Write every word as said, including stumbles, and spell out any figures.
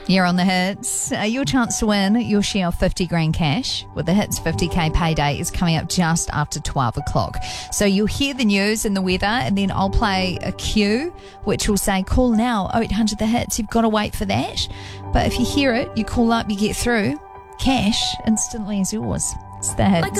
You're on the Hits. Uh, your chance to win your share of fifty grand cash with the Hits fifty K payday is coming up just after twelve o'clock. So you'll hear the news and the weather, and then I'll play a cue which will say call now oh eight hundred the hits. You've got to wait for that. But if you hear it, you call up, you get through. Cash instantly is yours. It's the Hits.